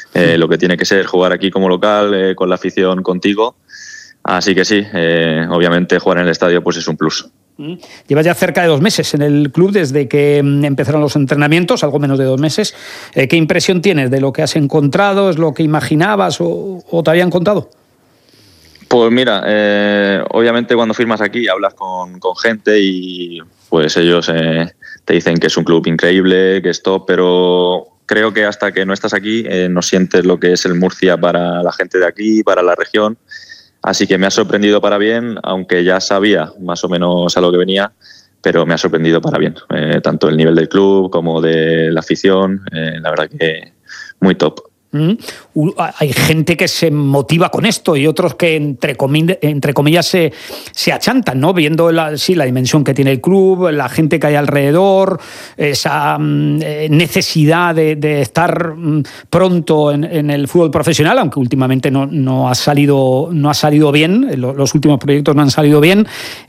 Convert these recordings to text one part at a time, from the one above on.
lo que tiene que ser jugar aquí como local, con la afición contigo. Así que sí, obviamente jugar en el estadio pues es un plus. Llevas ya cerca de 2 meses en el club desde que empezaron los entrenamientos, algo menos de 2 meses. ¿Qué impresión tienes de lo que has encontrado? ¿Es lo que imaginabas o te habían contado? Pues mira, obviamente cuando firmas aquí hablas con gente y pues ellos te dicen que es un club increíble, que es top, pero creo que hasta que no estás aquí no sientes lo que es el Murcia para la gente de aquí, para la región. Así que me ha sorprendido para bien, aunque ya sabía más o menos a lo que venía, pero me ha sorprendido para bien. Tanto el nivel del club como de la afición, la verdad que muy top. Hay gente que se motiva con esto y otros que entre comillas se achantan, ¿no? Viendo la dimensión que tiene el club, la gente que hay alrededor, esa necesidad de estar pronto en el fútbol profesional, aunque últimamente no ha salido bien, los últimos proyectos no han salido bien.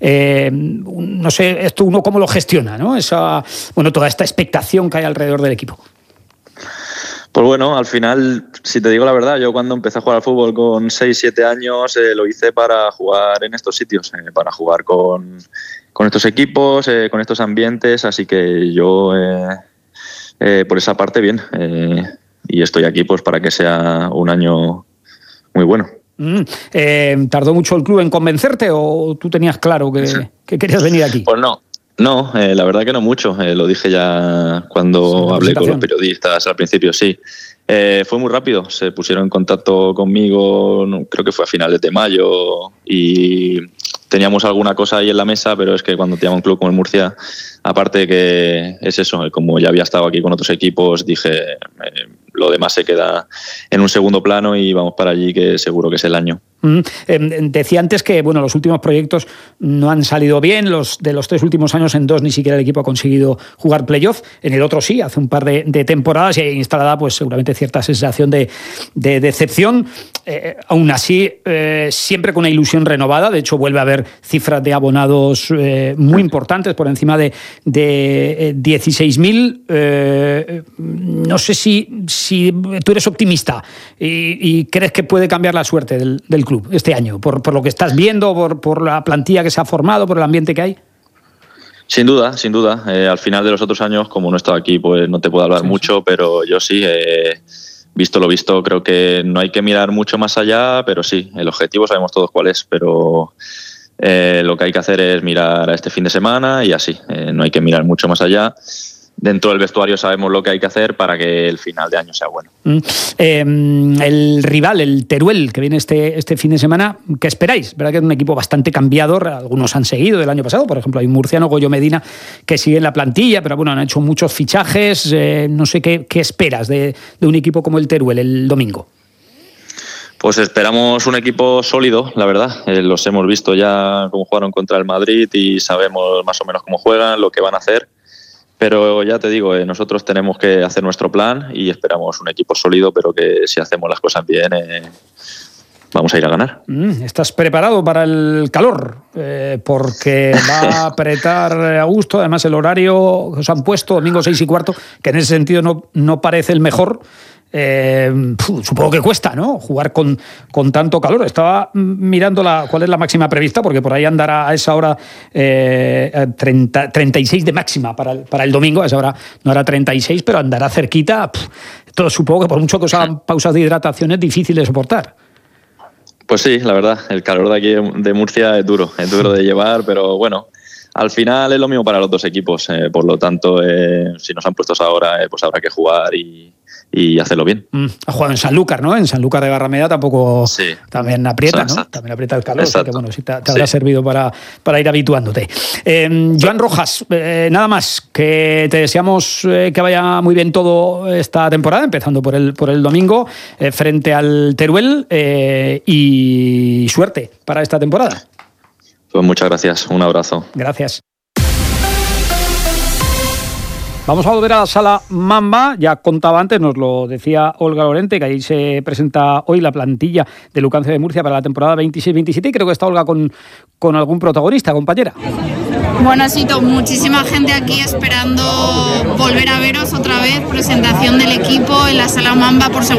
No sé, esto uno cómo lo gestiona, ¿no? Toda esta expectación que hay alrededor del equipo. Pues bueno, al final, si te digo la verdad, yo cuando empecé a jugar al fútbol con 6-7 años lo hice para jugar en estos sitios, para jugar con estos equipos, con estos ambientes, así que yo por esa parte bien, y estoy aquí pues para que sea un año muy bueno. ¿Tardó mucho el club en convencerte o tú tenías claro que querías venir aquí? Pues no, la verdad que no mucho. Lo dije ya cuando hablé con los periodistas al principio, sí. Fue muy rápido. Se pusieron en contacto conmigo, creo que fue a finales de mayo, y teníamos alguna cosa ahí en la mesa, pero es que cuando te llama un club como el Murcia, aparte que es eso, como ya había estado aquí con otros equipos, dije, lo demás se queda en un segundo plano y vamos para allí, que seguro que es el año. Decía antes que los últimos proyectos no han salido bien. De los 3 últimos años, en 2 ni siquiera el equipo ha conseguido jugar playoff. En el otro sí, hace un par de temporadas, y hay instalada pues seguramente cierta sensación de decepción. Aún así, siempre con una ilusión renovada. De hecho, vuelve a haber cifras de abonados muy importantes, por encima de 16.000. No sé si tú eres optimista y crees que puede cambiar la suerte del club este año, por lo que estás viendo, por la plantilla que se ha formado, por el ambiente que hay. Sin duda. Al final de los otros años, como no he estado aquí, pues no te puedo hablar mucho, pero yo sí, visto lo visto, creo que no hay que mirar mucho más allá, pero sí, el objetivo sabemos todos cuál es, pero lo que hay que hacer es mirar a este fin de semana y así, no hay que mirar mucho más allá. Dentro del vestuario sabemos lo que hay que hacer para que el final de año sea bueno. El rival, el Teruel, que viene este fin de semana, ¿qué esperáis? ¿Verdad que es un equipo bastante cambiado? Algunos han seguido del año pasado, por ejemplo, hay un murciano, Goyo Medina, que sigue en la plantilla, pero han hecho muchos fichajes. No sé qué esperas de un equipo como el Teruel el domingo. Pues esperamos un equipo sólido, la verdad. Los hemos visto ya cómo jugaron contra el Madrid y sabemos más o menos cómo juegan, lo que van a hacer. Pero ya te digo, nosotros tenemos que hacer nuestro plan y esperamos un equipo sólido, pero que si hacemos las cosas bien, vamos a ir a ganar. ¿Estás preparado para el calor? Porque va a apretar a gusto. Además, el horario que os han puesto, domingo 6:15, que en ese sentido no parece el mejor. Supongo que cuesta, ¿no? Jugar con tanto calor. Estaba mirando cuál es la máxima prevista, porque por ahí andará a esa hora 36 de máxima para el domingo. A esa hora no hará 36, pero andará cerquita. Todo, supongo que por mucho que os hagan pausas de hidratación es difícil de soportar. Pues sí, la verdad, el calor de aquí de Murcia es duro de llevar, pero bueno, al final es lo mismo para los dos equipos, por lo tanto, si nos han puesto ahora, pues habrá que jugar y hacerlo bien. Ha jugado en Sanlúcar, ¿no? En Sanlúcar de Barrameda tampoco sí. También aprieta, Exacto. ¿no? También aprieta el calor, Exacto. así que sí te habrá servido para ir habituándote. Joan Rojas, nada más, que te deseamos que vaya muy bien todo esta temporada, empezando por el domingo, frente al Teruel, y suerte para esta temporada. Pues muchas gracias, un abrazo. Gracias. Vamos a volver a la Sala Mamba. Ya contaba antes, nos lo decía Olga Lorente, que ahí se presenta hoy la plantilla de Lucancia de Murcia para la temporada 26-27, y creo que está Olga con algún protagonista, compañera. Bueno, ha sido muchísima gente aquí esperando volver a veros otra vez, presentación del equipo en la Sala Mamba por